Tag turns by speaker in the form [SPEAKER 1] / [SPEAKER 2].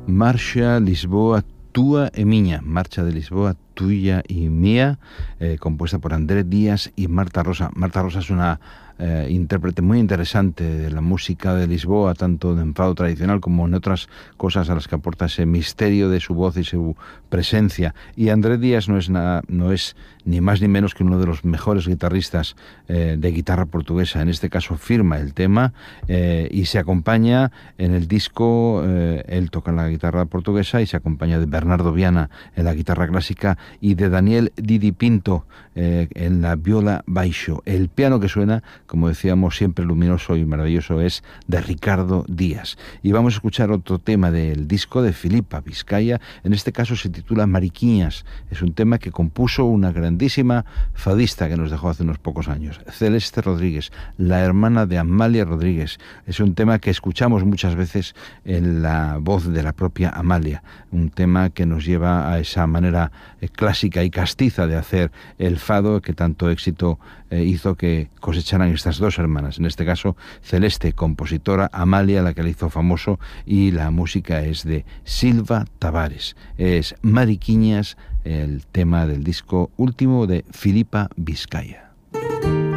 [SPEAKER 1] Marcha Lisboa Túa e Miña, Marcha de Lisboa tuya y mía, compuesta por Andrés Díaz y Marta Rosa. Marta Rosa es una intérprete muy interesante de la música de Lisboa, tanto de enfado tradicional como en otras cosas a las que aporta ese misterio de su voz y su presencia. Y Andrés Díaz no es ni más ni menos que uno de los mejores guitarristas de guitarra portuguesa. En este caso firma el tema y se acompaña en el disco, él toca la guitarra portuguesa y se acompaña de Bernardo Viana en la guitarra clásica y de Daniel Didi Pinto en la viola baixo. El piano que suena, como decíamos, siempre luminoso y maravilloso, es de Ricardo Díaz. Y vamos a escuchar otro tema del disco de Filipa Vizcaya. En este caso se titula Mariquiñas. Es un tema que compuso una grandísima fadista que nos dejó hace unos pocos años, Celeste Rodríguez, la hermana de Amalia Rodríguez. Es un tema que escuchamos muchas veces en la voz de la propia Amalia, un tema que nos lleva a esa manera clásica y castiza de hacer el fado que tanto éxito hizo que cosecharan estas dos hermanas. En este caso, Celeste, compositora, Amalia, la que le hizo famoso, y la música es de Silva Tavares. Es Mariquiñas, el tema del disco último de Filipa Vizcaya.